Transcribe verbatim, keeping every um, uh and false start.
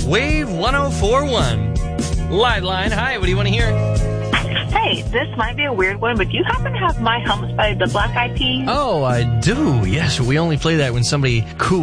Wave one oh four point one. Live line. Hi, what do you want to hear? Hey, this might be a weird one, but do you happen to have My Humps by the Black Eyed Peas? Oh, I do. Yes, we only play that when somebody cool